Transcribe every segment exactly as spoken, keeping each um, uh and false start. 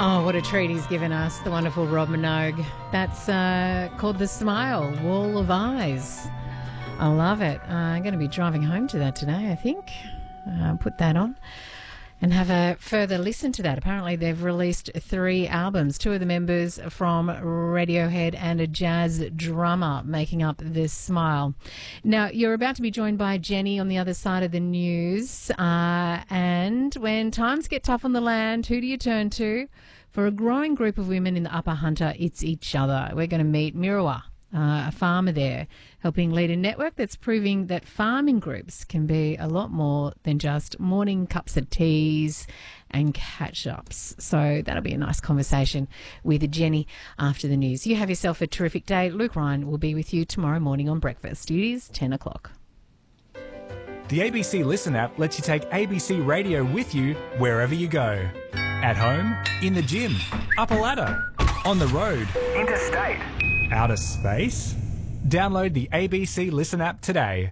Oh, what a treat he's given us, the wonderful Rob Minogue. That's uh, called The Smile, Wall of Eyes. I love it. Uh, I'm going to be driving home to that today, I think. Uh, put that on and have a further listen to that. Apparently they've released three albums, two of the members from Radiohead and a jazz drummer making up this Smile. Now, you're about to be joined by Jenny on the other side of the news. Uh, and when times get tough on the land, who do you turn to? For a growing group of women in the Upper Hunter, it's each other. We're going to meet Mirawa, Uh, a farmer there, helping lead a network that's proving that farming groups can be a lot more than just morning cups of teas and catch-ups. So that'll be a nice conversation with Jenny after the news. You have yourself a terrific day. Luke Ryan will be with you tomorrow morning on breakfast. It is ten o'clock. The A B C Listen app lets you take A B C Radio with you wherever you go. At home, in the gym, up a ladder, on the road, interstate, outer space? Download the A B C Listen app today.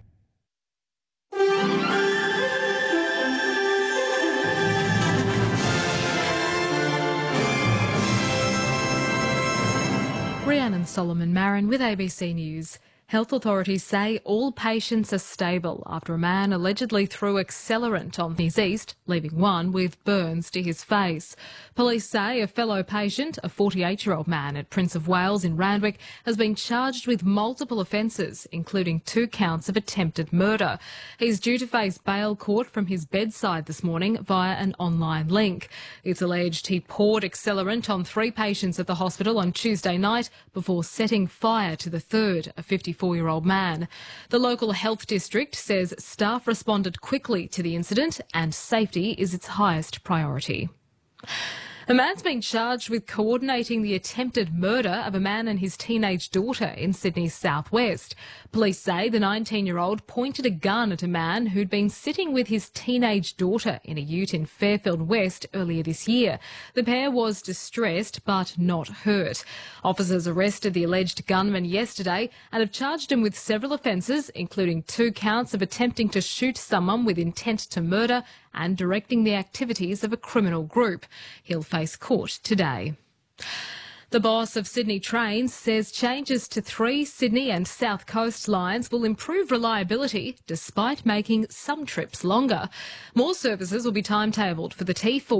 Rhiannon Solomon Marin with A B C News. Health authorities say all patients are stable after a man allegedly threw accelerant on his east, leaving one with burns to his face. Police say a fellow patient, a forty-eight-year-old man at Prince of Wales in Randwick, has been charged with multiple offences, including two counts of attempted murder. He's due to face bail court from his bedside this morning via an online link. It's alleged he poured accelerant on three patients at the hospital on Tuesday night before setting fire to the third, a fifty-four-year-old man. The local health district says staff responded quickly to the incident and safety is its highest priority. A man's been charged with coordinating the attempted murder of a man and his teenage daughter in Sydney's southwest. Police say the nineteen-year-old pointed a gun at a man who'd been sitting with his teenage daughter in a ute in Fairfield West earlier this year. The pair was distressed but not hurt. Officers arrested the alleged gunman yesterday and have charged him with several offences, including two counts of attempting to shoot someone with intent to murder and directing the activities of a criminal group. He'll face court today. The boss of Sydney Trains says changes to three Sydney and South Coast lines will improve reliability despite making some trips longer. More services will be timetabled for the T four